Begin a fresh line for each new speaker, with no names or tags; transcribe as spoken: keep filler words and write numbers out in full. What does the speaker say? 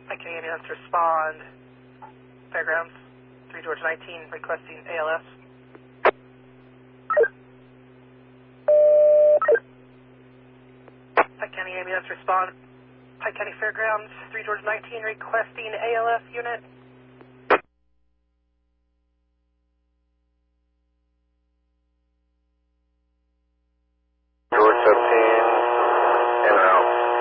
Pike County Ambulance, respond. Fairgrounds, three George nineteen, requesting A L S. Pike County Ambulance, respond. Pike County Fairgrounds, three George nineteen, requesting A L S unit.